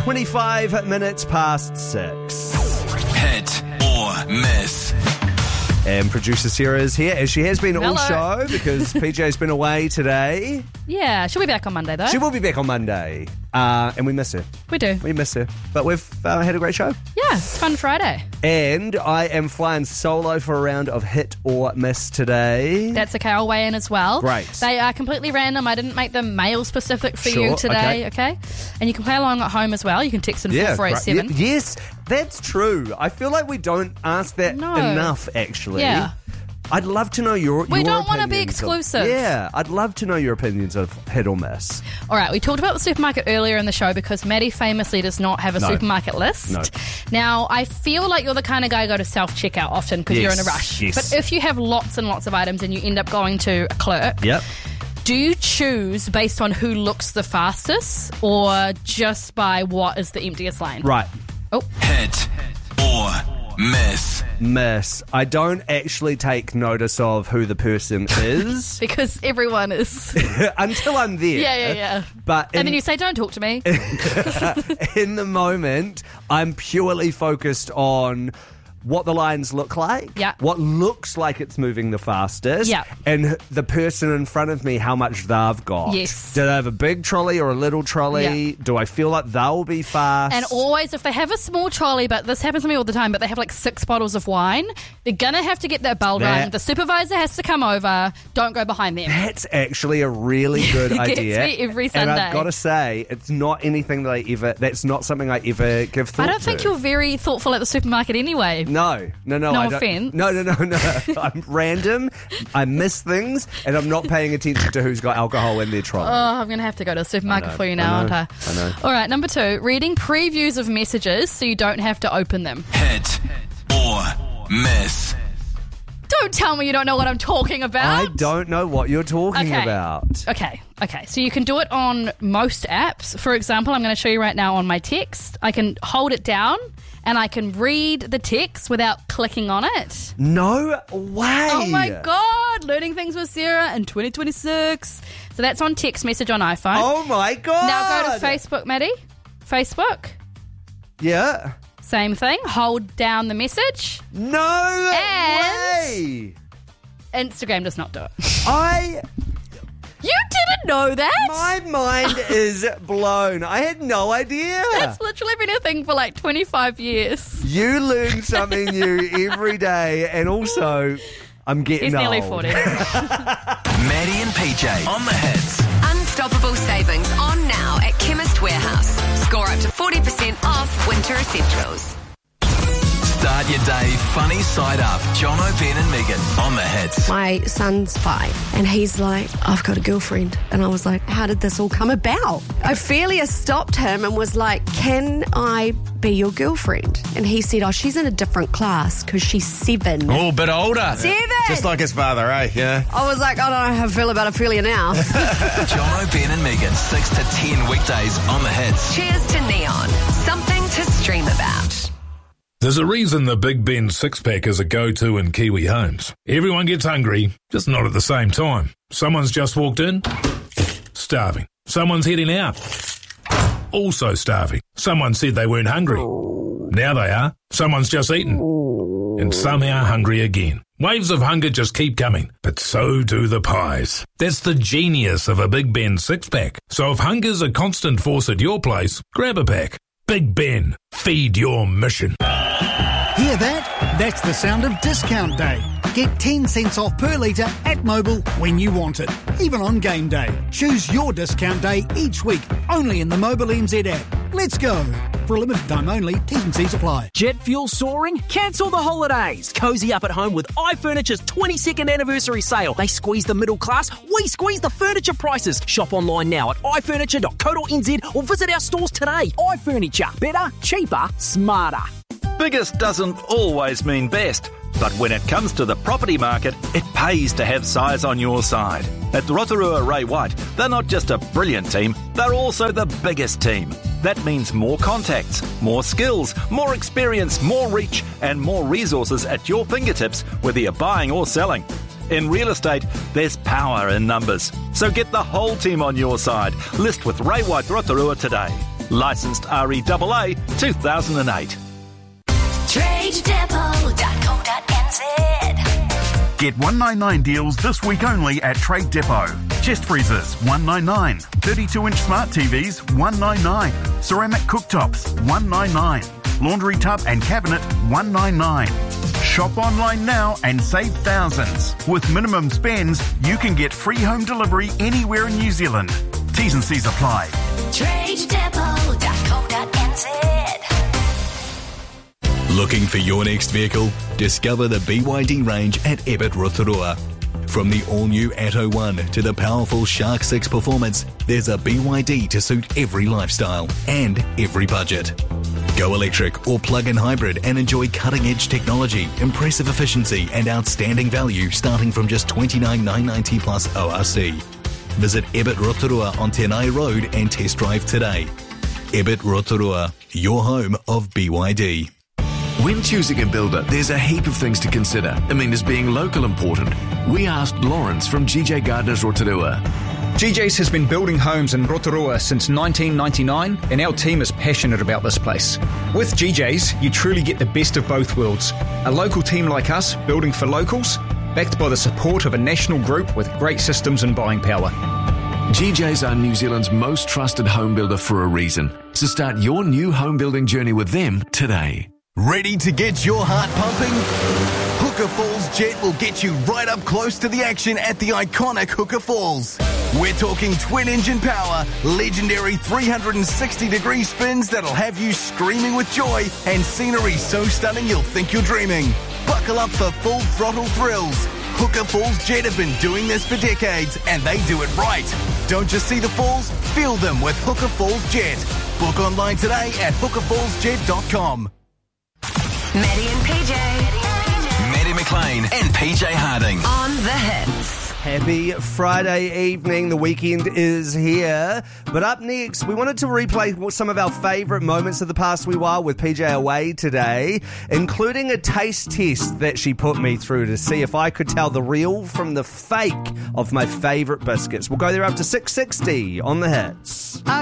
25 minutes past 6. Hit or miss. And producer Sarah is here, as she has been all Hello. show, because PJ's been away today. Yeah, she'll be back on Monday, though. She will be back on Monday. And we miss her. We do. We miss her. But we've had a great show. Yeah, it's Fun Friday. And I am flying solo for a round of hit or miss today. That's okay, I'll weigh in as well. Great. They are completely random. I didn't make them male specific for Sure, you today, okay? And you can play along at home as well. You can text in 4487. great. Yes, that's true. I feel like we don't ask that No. enough, actually. Yeah. I'd love to know your We don't want to be opinions of- exclusive. Yeah, I'd love to know your opinions of hit or miss. All right, we talked about the supermarket earlier in the show because Maddie famously does not have a No. supermarket list. No. Now, I feel like you're the kind of guy who go to self-checkout often because you're in a rush. yes. But if you have lots and lots of items and you end up going to a clerk, Yep. do you choose based on who looks the fastest or just by what is the emptiest lane? Right. Oh, Hit or miss. Miss. I don't actually take notice of who the person is because everyone is. until I'm there. Yeah. But And then you say, don't talk to me. in the moment, I'm purely focused on what the lines look like, Yeah. what looks like it's moving the fastest, Yeah. and the person in front of me, how much they've got. Yes. Do they have a big trolley or a little trolley? Yeah. Do I feel like they'll be fast? And always, if they have a small trolley, but this happens to me all the time, but they have like 6 bottles of wine, they're going to have to get their bell That- rung. The supervisor has to come over. Don't go behind them. That's actually a really good It gets idea. me every And I've Sunday. got to say, it's not anything that that's not something I ever give thought I to. don't think you're very thoughtful at the supermarket anyway. No, No I don't. offence. No. I'm random. I miss things, and I'm not paying attention to who's got alcohol in their trolley. Oh, I'm going to have to go to the supermarket for you now, aren't I? I know. All right, number 2, reading previews of messages so you don't have to open them. Hit or miss. Don't tell me you don't know what I'm talking about. I don't know what you're talking Okay. about. Okay. So you can do it on most apps. For example, I'm going to show you right now on my text. I can hold it down and I can read the text without clicking on it. No way. Oh my God, learning things with Sarah in 2026. So that's on text message on iPhone. Oh my God. Now go to Facebook, Maddie. Facebook. Yeah. Same thing. Hold down the message. No And- way. Instagram does not do it. You didn't know that? My mind is blown. I had no idea. That's literally been a thing for like 25 years. You learn something new every day, and also, I'm getting He's nearly old. 40. Maddie and PJ on the hits. Unstoppable savings on now at Chemist Warehouse. Score up to 40% off winter essentials. Start your day funny side up. Jono, Ben and Megan on the hits. My son's 5 and he's like, I've got a girlfriend. And I was like, how did this all come about? Ophelia stopped him and was like, can I be your girlfriend? And he said, oh, she's in a different class because she's 7. Oh, a bit older. 7! Just like his father, eh? Yeah. I was like, I don't know how I feel about Ophelia now. Jono, Ben and Megan, 6 to 10 weekdays on the hits. Cheers to Neon. Something to stream about. There's a reason the Big Ben six-pack is a go-to in Kiwi homes. Everyone gets hungry, just not at the same time. Someone's just walked in, starving. Someone's heading out, also starving. Someone said they weren't hungry. Now they are. Someone's just eaten, and somehow hungry again. Waves of hunger just keep coming, but so do the pies. That's the genius of a Big Ben six-pack. So if hunger's a constant force at your place, grab a pack. Big Ben, feed your mission. Hear that? That's the sound of discount day. Get 10 cents off per litre at Mobil when you want it, even on game day. Choose your discount day each week, only in the Mobil NZ app. Let's go. For a limited time only, T's and C's apply. Jet fuel soaring? Cancel the holidays. Cozy up at home with iFurniture's 22nd anniversary sale. They squeeze the middle class, we squeeze the furniture prices. Shop online now at ifurniture.co.nz or visit our stores today. iFurniture. Better, cheaper, smarter. Biggest doesn't always mean best, but when it comes to the property market, it pays to have size on your side. At Rotorua Ray White, they're not just a brilliant team, they're also the biggest team. That means more contacts, more skills, more experience, more reach, and more resources at your fingertips, whether you're buying or selling. In real estate, there's power in numbers. So get the whole team on your side. List with Ray White Rotorua today. Licensed REAA 2008. TradeDepot.co.nz. Get $199 deals this week only at Trade Depot. Chest freezers, $199. 32-inch smart TVs, $199. Ceramic cooktops, $199. Laundry tub and cabinet, $199. Shop online now and save thousands. With minimum spends, you can get free home delivery anywhere in New Zealand. T's and C's apply. TradeDepot.co.nz. Looking for your next vehicle? Discover the BYD range at Ebit Rotorua. From the all-new Atto 1 to the powerful Shark 6 performance, there's a BYD to suit every lifestyle and every budget. Go electric or plug-in hybrid and enjoy cutting-edge technology, impressive efficiency and outstanding value starting from just $29,990 plus ORC. Visit Ebit Rotorua on Tenai Road and test drive today. Ebit Rotorua, your home of BYD. When choosing a builder, there's a heap of things to consider. Is being local important? We asked Lawrence from GJ Gardners Rotorua. GJ's has been building homes in Rotorua since 1999, and our team is passionate about this place. With GJ's, you truly get the best of both worlds. A local team like us, building for locals, backed by the support of a national group with great systems and buying power. GJ's are New Zealand's most trusted home builder for a reason. So start your new home building journey with them today. Ready to get your heart pumping? Hooker Falls Jet will get you right up close to the action at the iconic Hooker Falls. We're talking twin-engine power, legendary 360-degree spins that'll have you screaming with joy, and scenery so stunning you'll think you're dreaming. Buckle up for full throttle thrills. Hooker Falls Jet have been doing this for decades, and they do it right. Don't just see the falls, feel them with Hooker Falls Jet. Book online today at hookerfallsjet.com. Maddie and PJ. Maddie McLean and PJ Harding. On the hits. Happy Friday evening. The weekend is here. But up next, we wanted to replay some of our favourite moments of the past wee while with PJ away today, including a taste test that she put me through to see if I could tell the real from the fake of my favourite biscuits. We'll go there up to 6:60 on the hits.